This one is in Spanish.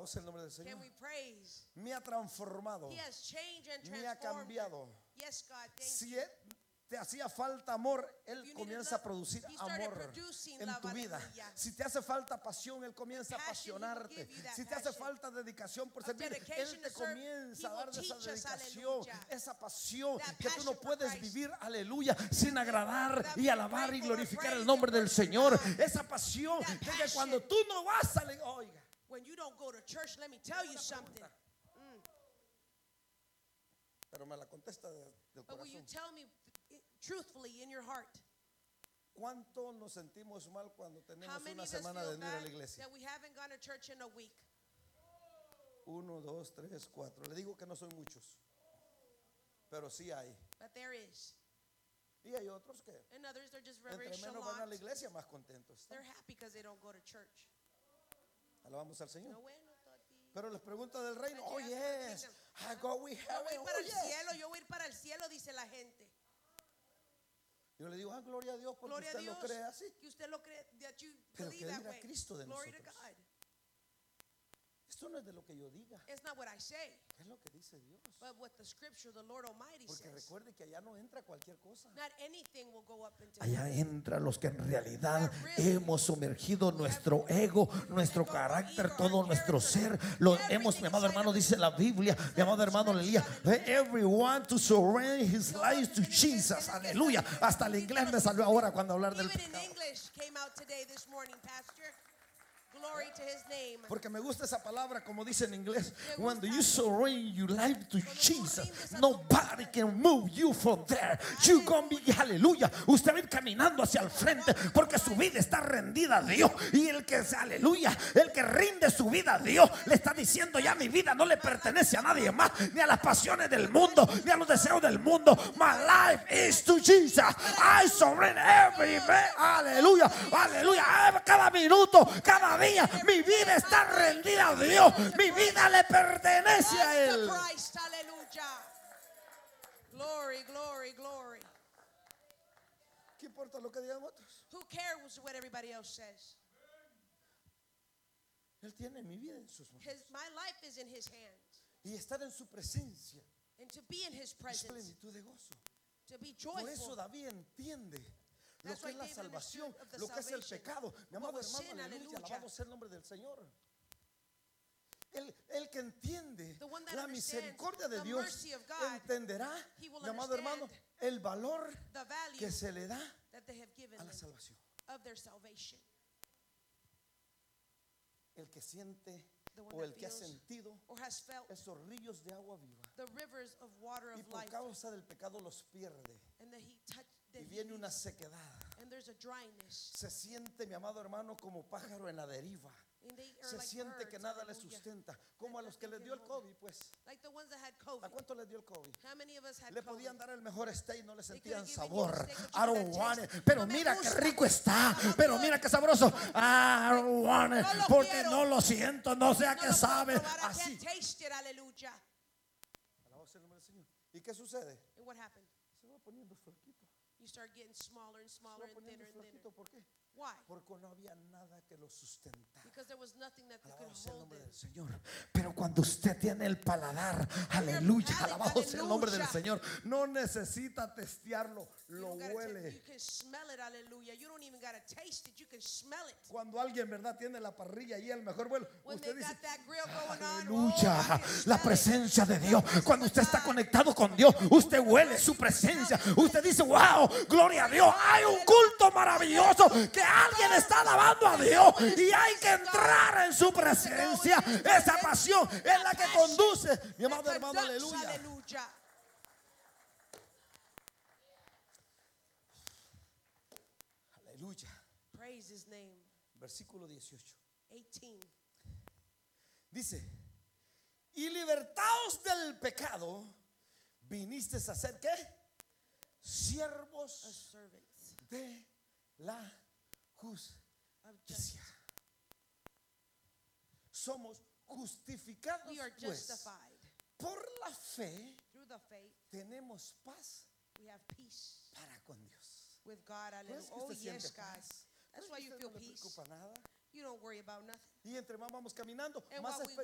Alabado sea el nombre del Señor. Can we praise? Me ha transformado. He has changed and Me ha transformed. cambiado. Yes, God, thank Si you. te hacía falta amor, Él You needed comienza a love, producir He started amor producing en love, tu vida. hallelujah. Si te hace falta pasión, Él comienza a Passion, He will apasionarte. give you that Si te hace passion. falta dedicación por Of servir, dedication Él te to serve, comienza a He dar will de esa teach us, dedicación, hallelujah. esa pasión That que tú no passion for puedes Christ. vivir, aleluya, sin agradar That y we alabar y grateful and glorificar el praise nombre and del worship Señor. God. Esa pasión That de que cuando passion. tú no vas a oiga. When you don't go to church, let me tell you something. Pero me la contesta del But will you corazón. tell me truthfully in your heart, ¿Cuánto nos sentimos mal cuando how tenemos many una of us semana de feel venir a la bad iglesia? that we haven't gone to church in a week? 1, 2, 3, 4. Le digo que no son muchos, pero sí hay. But there is. Y hay otros que And others, they're just very entre menos van a la nonchalant. iglesia, más contentos están. They're happy because they don't go to church. Alabamos al Señor. No bueno, Toti. Pero les pregunta del reino. But Oh you ask for the yes, kingdom. I go we Yo have voy it. para Oh el yes. cielo, yo voy a ir para el cielo, dice la gente. Yo le digo, gloria a Dios porque Gloria a usted Dios lo cree así. que usted lo cree, that you Pero believe ¿qué that dirá way. Cristo de Glory to nosotros? God. Esto no es de lo que yo diga, It's not what I say, es lo que dice Dios. but what the scripture, the Lord Almighty Porque says. recuerde que allá no entra cualquier cosa. Not anything will go up into Allá heaven. entran los que en realidad hemos sumergido nuestro ego, nuestro carácter, todo nuestro ser. Lo hemos, mi amado hermano, dice la Biblia, mi amado hermano, aleluya. Everyone to surrender his life to Jesus, aleluya. Hasta el inglés me salió ahora cuando hablar del Even in pecado. English came out today, this morning, Pastor. Glory to his name. Porque me gusta esa palabra, como dice en inglés. When you surrender your life to Jesus, nobody can move you from there. You gonna be, aleluya. Usted va a ir caminando hacia el frente porque su vida está rendida a Dios. Y el que, aleluya, el que rinde su vida a Dios, le está diciendo: ya mi vida no le pertenece a nadie más, ni a las pasiones del mundo, ni a los deseos del mundo. My life is to Jesus. I surrender every day. Aleluya, aleluya. Cada minuto, cada día, mi vida está rendida a Dios. Mi vida le pertenece a That's Él. the Christ, hallelujah. Glory, glory, glory. ¿Qué importa lo que digan otros? Who cares what everybody else says? Él tiene mi vida en sus manos. My life is in his hands. Y estar en su presencia And to be in his es presence, plenitud de gozo. to be Por eso joyful. David entiende lo That's que why es la David salvación, understood of the lo que es el salvation. pecado. Mi amado What was hermano, sin, aleluya, aleluya. alabado sea el nombre del Señor. El que entiende The one that la understands misericordia de the Dios mercy of God, entenderá, he will mi amado hermano, understand el valor The value que se le da that they have given a la them salvación. of their salvation. El que siente The one o that el que ha feels sentido or has felt esos ríos de agua viva the rivers of water y of por life, causa del pecado los pierde and that he touched, that y he viene una leaves, sequedad. and there's a dryness, Se siente, mi amado hermano, como pájaro en la deriva. and they are Se like siente birds, que nada le hallelujah. sustenta, como a los que les dio el COVID, pues. Like the ones that had ¿A COVID. cuánto les dio el COVID? How many of us had Le COVID? podían dar el mejor steak, no le They sentían could have given sabor. you the steak, but I you don't couldn't want taste it. it. Pero No me mira qué gusta. rico está. Está Pero good. mira qué sabroso. I don't want it. No lo Porque quiero. no lo siento, no sé a No qué lo puedo sabe. probar, I Así. can't taste it, hallelujah. Alabado sea el nombre del Señor. ¿Y qué sucede? And what happened? Se va poniendo flaquito. You start getting smaller and Se smaller va and poniendo thinner and thinner. flaquito. ¿Por qué? Why? Porque no había nada que lo sustentara. Because there was nothing that could Alabado sea el hold nombre it. del Señor. Pero cuando usted tiene el paladar, aleluya, alabado sea el nombre del Aleluya. Señor. No necesita testearlo, You lo don't gotta huele. you can smell it, hallelujah. You don't even gotta taste it, you can smell it. Cuando alguien, verdad, tiene la parrilla y el mejor vuelo, When usted they dice: got that grill going on, aleluya, oh, I can la smell it. presencia de Dios. presence Cuando of usted está God. conectado con Dios, usted huele su presencia. Usted dice: wow, gloria a Dios. Hay un culto maravilloso que alguien está alabando a Dios y hay que entrar en su presencia. Esa pasión es la que conduce, mi amado That hermano, conducts, aleluya. hallelujah. Aleluya. Praise his name. Versículo 18. 18. Dice: y libertados del pecado, viniste a ser ¿qué? A Siervos servant de la of justice. justicia. Somos justificados We are pues justified. por la fe. Through the faith, Tenemos paz we have peace para con Dios. with God. ¿No Hallelujah. es que Oh, usted yes, siente God. paz? ¿No That's es why que you usted feel no le peace. preocupa nada? You don't worry about nothing. Y entre más vamos caminando, And más while we